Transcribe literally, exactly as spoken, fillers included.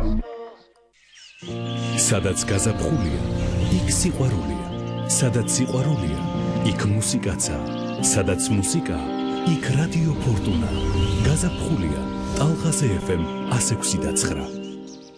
სადაც გაზაფხულია, იქ სიყვარულია. სადაც სიყვარულია, იქ მუსიკაცა. სადაც მუსიკა, იქ რადიო ფორტუნა. გაზაფხულია, ტალღაზე ეფ ემ one oh six point nine.